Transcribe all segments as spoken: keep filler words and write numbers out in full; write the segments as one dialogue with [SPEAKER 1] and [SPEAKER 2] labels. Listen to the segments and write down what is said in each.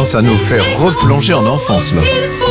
[SPEAKER 1] commence à nous faire replonger en enfance, là.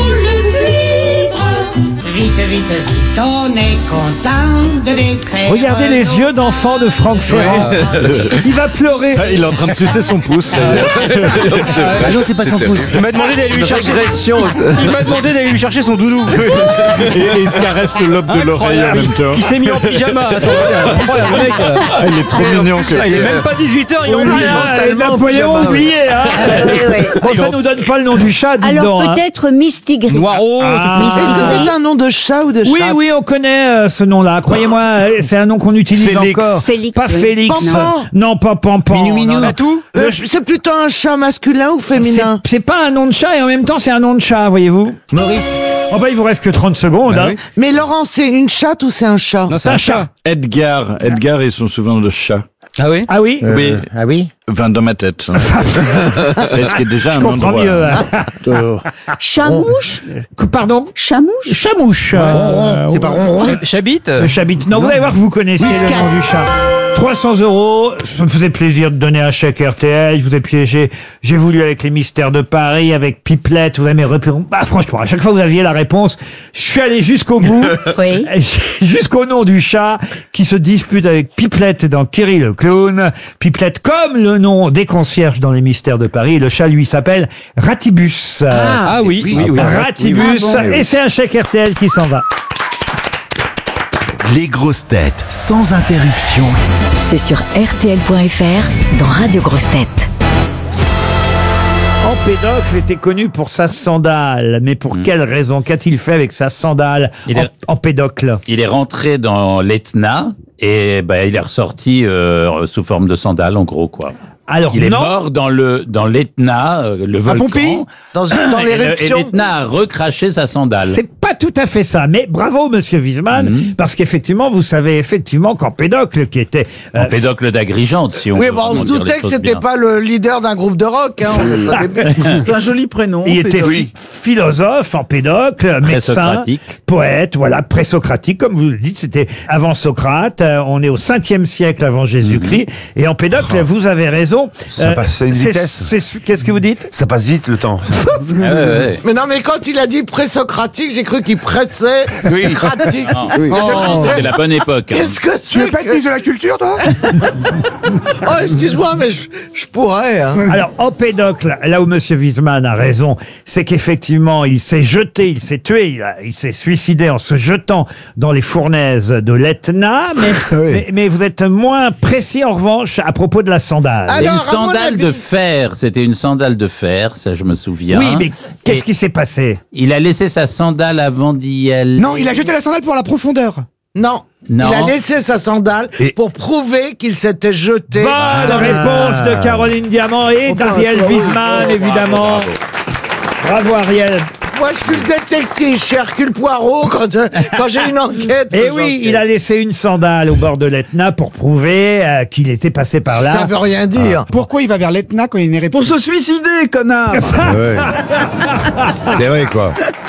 [SPEAKER 2] Vite, vite, vite, on est content de les faire.
[SPEAKER 3] Regardez les yeux d'enfant de Franck Ferrand. Il va pleurer.
[SPEAKER 4] Ah, il est en train de sucer son pouce.
[SPEAKER 5] Ah non, c'est pas son pouce.
[SPEAKER 6] Il m'a demandé d'aller lui chercher.
[SPEAKER 1] Agression.
[SPEAKER 6] Il m'a demandé d'aller lui chercher son doudou.
[SPEAKER 4] Et, et il se caresse le lobe de l'oreille en même temps.
[SPEAKER 6] Il s'est mis en pyjama. Attends, incroyable, le mec. euh,
[SPEAKER 4] Ah, il est trop mignon. Que...
[SPEAKER 6] Il est même pas dix-huit heures, il est en
[SPEAKER 3] Ah,
[SPEAKER 6] pyjama.
[SPEAKER 3] et Napoléon oublié. Hein.
[SPEAKER 7] Oui, oui.
[SPEAKER 3] Bon, ça nous donne pas le nom du chat, dites
[SPEAKER 7] Alors
[SPEAKER 3] donc. hein.
[SPEAKER 7] peut-être Mistigris.
[SPEAKER 6] Noiro.
[SPEAKER 3] Ah.
[SPEAKER 7] Mistigris.
[SPEAKER 8] Est-ce que c'est un nom de chat ou de chat?
[SPEAKER 3] Oui, oui, on connaît euh, ce nom-là. Croyez-moi, euh, c'est un nom qu'on utilise
[SPEAKER 4] Félix.
[SPEAKER 3] encore.
[SPEAKER 7] Félix,
[SPEAKER 3] Pas
[SPEAKER 7] oui.
[SPEAKER 3] Félix.
[SPEAKER 8] Pampan.
[SPEAKER 3] Non, pas Pampan.
[SPEAKER 5] Minou, minou.
[SPEAKER 3] Non, non.
[SPEAKER 6] tout.
[SPEAKER 8] Euh, c'est plutôt un chat masculin ou féminin?
[SPEAKER 3] C'est c'est pas un nom de chat et en même temps c'est un nom de chat, voyez-vous.
[SPEAKER 5] Maurice.
[SPEAKER 3] Oh bah il vous reste que trente secondes.
[SPEAKER 6] Bah
[SPEAKER 3] hein.
[SPEAKER 6] oui.
[SPEAKER 8] Mais Laurent, c'est une chatte ou c'est un chat?
[SPEAKER 6] Non,
[SPEAKER 3] C'est un chat.
[SPEAKER 4] Edgar. Edgar et son souvenir de chat.
[SPEAKER 6] Ah oui.
[SPEAKER 3] Ah oui.
[SPEAKER 4] Oui.
[SPEAKER 5] Ah oui.
[SPEAKER 4] Enfin, dans ma tête. Est-ce qu'il y a déjà
[SPEAKER 3] Je
[SPEAKER 4] un
[SPEAKER 3] comprends
[SPEAKER 4] endroit
[SPEAKER 3] mieux. hein.
[SPEAKER 7] Chamouche.
[SPEAKER 3] Que- Pardon.
[SPEAKER 7] Chamouche.
[SPEAKER 3] Chamouche. Euh,
[SPEAKER 5] C'est pas ronron.
[SPEAKER 6] Chabit.
[SPEAKER 3] Le chabit. Non, vous allez voir que vous connaissiez le nom du chat. trois cents euros. Ça me faisait plaisir de donner un chèque R T L. Je vous ai piégé. J'ai voulu avec les mystères de Paris, avec Pipelette. Vous avez mes réponses. Bah, franchement, à chaque fois que vous aviez la réponse, je suis allé jusqu'au bout.
[SPEAKER 7] Oui.
[SPEAKER 3] Jusqu'au nom du chat qui se dispute avec Pipelette dans Kerry le clown. Pipelette comme le nom des concierges dans les mystères de Paris. Le chat, lui, s'appelle Ratibus.
[SPEAKER 6] Ah oui, oui, oui.
[SPEAKER 3] Ratibus.
[SPEAKER 6] Oui, oui.
[SPEAKER 3] Et c'est un chèque R T L qui s'en va.
[SPEAKER 9] Les grosses têtes sans interruption.
[SPEAKER 10] C'est sur R T L point F R dans Radio Grosses Têtes.
[SPEAKER 3] Empédocle était connu pour sa sandale. Mais pour quelle raison? Qu'a-t-il fait avec sa sandale?
[SPEAKER 11] Il est-
[SPEAKER 3] Empédocle.
[SPEAKER 11] Il est rentré dans l'Etna et ben, il est ressorti euh, sous forme de sandale, en gros, quoi.
[SPEAKER 3] Alors
[SPEAKER 11] Il est
[SPEAKER 3] non.
[SPEAKER 11] mort dans le dans l'Etna, euh, le volcan.
[SPEAKER 8] Pompéi Dans, dans
[SPEAKER 11] Et le- Et
[SPEAKER 8] l'éruption?
[SPEAKER 11] l'Etna a recraché sa sandale.
[SPEAKER 3] C'est pas tout à fait ça, mais bravo Monsieur Wiesmann,
[SPEAKER 11] Mhm.
[SPEAKER 3] parce qu'effectivement, vous savez effectivement qu'Empédocle, qui était euh,
[SPEAKER 11] Empédocle d'Agrigente, si on
[SPEAKER 8] Oui,
[SPEAKER 11] veut
[SPEAKER 8] bon, on se
[SPEAKER 11] vraiment dire
[SPEAKER 8] doutait
[SPEAKER 11] les
[SPEAKER 8] que
[SPEAKER 11] choses
[SPEAKER 8] c'était
[SPEAKER 11] bien.
[SPEAKER 8] pas le leader d'un groupe de rock, hein. on est pas débile.
[SPEAKER 5] C'est un joli prénom.
[SPEAKER 3] il était
[SPEAKER 5] Pédocle.
[SPEAKER 3] phi- philosophe, Empédocle, médecin,
[SPEAKER 11] Présocratique.
[SPEAKER 3] poète, voilà, présocratique, comme vous le dites, c'était avant Socrate. euh, on est au cinquième siècle avant Jésus-Christ, et Empédocle, vous avez raison.
[SPEAKER 12] Ça passe à une
[SPEAKER 3] c'est-
[SPEAKER 12] vitesse.
[SPEAKER 3] c'est- Qu'est-ce que vous dites?
[SPEAKER 12] Ça passe vite le temps.
[SPEAKER 11] Ah ouais, ouais.
[SPEAKER 8] Mais non, mais quand il a dit présocratique, j'ai cru qu'il pressait.
[SPEAKER 11] Oui.
[SPEAKER 8] Cratique.
[SPEAKER 11] Non.
[SPEAKER 8] Je me disais,
[SPEAKER 11] C'était la bonne époque. hein.
[SPEAKER 8] Qu'est-ce que
[SPEAKER 12] Tu veux
[SPEAKER 8] c'est
[SPEAKER 12] pas être
[SPEAKER 8] que...
[SPEAKER 12] ministre de la culture, toi?
[SPEAKER 8] Oh, excuse-moi, mais je, je pourrais, hein.
[SPEAKER 3] Alors, Empédocle, là où Monsieur Wiesmann a raison, c'est qu'effectivement, il s'est jeté, il s'est tué, il, a- il s'est suicidé en se jetant dans les fournaises de l'Etna, mais, mais, mais vous êtes moins précis en revanche à propos de la sandale.
[SPEAKER 8] Ah,
[SPEAKER 11] C'est une
[SPEAKER 8] Alors, à mon
[SPEAKER 11] sandale
[SPEAKER 8] avis-
[SPEAKER 11] de fer. C'était une sandale de fer, ça je me souviens.
[SPEAKER 3] oui, mais qu'est-ce
[SPEAKER 11] Et
[SPEAKER 3] qui s'est passé?
[SPEAKER 11] Il a laissé sa sandale avant d'y aller.
[SPEAKER 5] Non, il a jeté la sandale pour la profondeur.
[SPEAKER 8] Non.
[SPEAKER 11] Non.
[SPEAKER 8] Il a laissé sa sandale
[SPEAKER 12] Et-
[SPEAKER 8] pour prouver qu'il s'était jeté.
[SPEAKER 3] Bonne réponse de Caroline Diamant et d'Ariel Wiesmann, évidemment. Bravo Ariel.
[SPEAKER 8] Moi, je suis le détective chez Hercule Poirot quand, euh, quand j'ai une enquête.
[SPEAKER 3] Et oui, il a laissé une sandale au bord de l'Etna pour prouver euh, qu'il était passé par là.
[SPEAKER 8] Ça veut rien dire.
[SPEAKER 5] Pourquoi il va vers l'Etna quand il n'est Pour se suicider, connard.
[SPEAKER 12] Ouais. C'est vrai, quoi.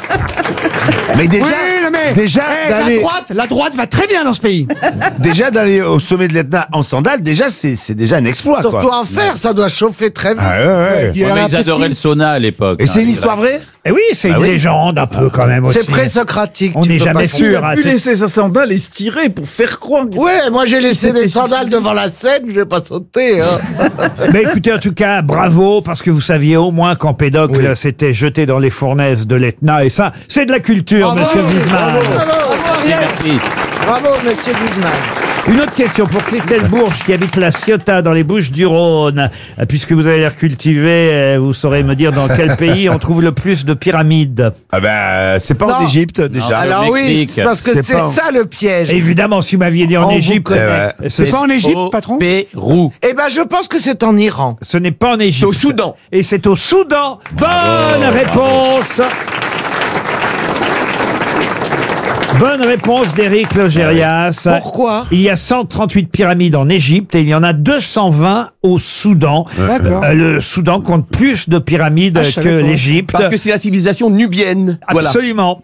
[SPEAKER 12] Mais déjà,
[SPEAKER 5] Oui, non, mais
[SPEAKER 12] déjà
[SPEAKER 5] eh, la
[SPEAKER 12] d'aller,
[SPEAKER 5] droite, la droite va très bien dans ce pays.
[SPEAKER 12] déjà d'aller au sommet de l'Etna en sandales, déjà, c'est, c'est déjà un exploit,
[SPEAKER 8] Surtout
[SPEAKER 12] quoi.
[SPEAKER 8] en fer, ça doit chauffer très vite.
[SPEAKER 12] Ah ouais, ouais.
[SPEAKER 5] Il
[SPEAKER 11] Ouais,
[SPEAKER 5] a
[SPEAKER 11] mais ils
[SPEAKER 5] l'impression-
[SPEAKER 11] adoraient le sauna à l'époque.
[SPEAKER 12] Et
[SPEAKER 11] hein.
[SPEAKER 12] c'est une
[SPEAKER 11] Ils-
[SPEAKER 12] histoire vraie?
[SPEAKER 3] Et oui, c'est
[SPEAKER 11] Ah
[SPEAKER 3] une
[SPEAKER 11] oui.
[SPEAKER 3] légende un peu quand même aussi.
[SPEAKER 8] C'est présocratique.
[SPEAKER 3] On
[SPEAKER 8] tu
[SPEAKER 3] n'est
[SPEAKER 8] peux
[SPEAKER 3] jamais
[SPEAKER 8] pas
[SPEAKER 3] sûr.
[SPEAKER 8] savoir.
[SPEAKER 3] hein, c'est-
[SPEAKER 5] laisser sa sandale et se tirer pour faire croire.
[SPEAKER 8] Ouais, moi j'ai laissé des sandales devant la scène, je vais pas sauter. Hein.
[SPEAKER 3] Mais écoutez, en tout cas, bravo, parce que vous saviez au moins qu'Empédocle s'était jeté dans les fournaises de l'Etna. Et ça, c'est de la culture, monsieur Wiesmann.
[SPEAKER 11] Merci.
[SPEAKER 8] Bravo, monsieur Wiesmann.
[SPEAKER 3] Une autre question pour Christelle Bourges, qui habite la Ciotat, dans les Bouches-du-Rhône. Euh, Puisque vous avez l'air cultivé, euh, vous saurez me dire dans quel pays on trouve le plus de pyramides.
[SPEAKER 12] Ah ben, c'est pas
[SPEAKER 8] Non.
[SPEAKER 12] en Égypte, déjà.
[SPEAKER 8] Alors oui,
[SPEAKER 11] Mexique.
[SPEAKER 8] c'est parce que
[SPEAKER 12] C'est
[SPEAKER 8] c'est
[SPEAKER 12] pas-
[SPEAKER 8] ça le piège.
[SPEAKER 3] Évidemment, si vous m'aviez dit en
[SPEAKER 8] On vous
[SPEAKER 3] Égypte,
[SPEAKER 8] connaît.
[SPEAKER 3] euh, ce,
[SPEAKER 5] C'est pas en Égypte,
[SPEAKER 11] Au
[SPEAKER 5] patron
[SPEAKER 11] Pérou.
[SPEAKER 8] Eh ben, je pense que c'est en Iran.
[SPEAKER 3] ce n'est pas en Égypte.
[SPEAKER 6] au Soudan.
[SPEAKER 3] Et c'est au Soudan. Bonne réponse. Bonne réponse d'Éric Logérias.
[SPEAKER 8] Pourquoi?
[SPEAKER 3] Il y a cent trente-huit pyramides en Égypte et il y en a deux cent vingt au Soudan.
[SPEAKER 5] D'accord.
[SPEAKER 3] Euh, le Soudan compte plus de pyramides
[SPEAKER 5] Ah, je
[SPEAKER 3] que
[SPEAKER 5] savais pas.
[SPEAKER 3] l'Égypte.
[SPEAKER 6] Parce que c'est la civilisation nubienne. Voilà.
[SPEAKER 3] Absolument.